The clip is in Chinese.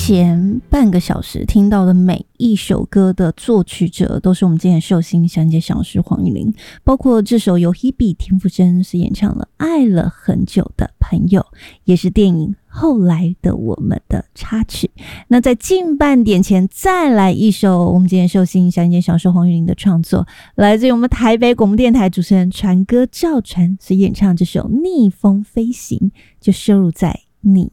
前半个小时听到的每一首歌的作曲者都是我们今天的寿星小姐小师黄韵玲，包括这首由 Hebe 田馥甄是演唱了爱了很久的朋友，也是电影后来的我们的插曲。那在近半点前再来一首我们今天寿星小姐小师黄韵玲的创作，来自于我们台北广播电台主持人传歌赵传是演唱这首逆风飞行，就收录在你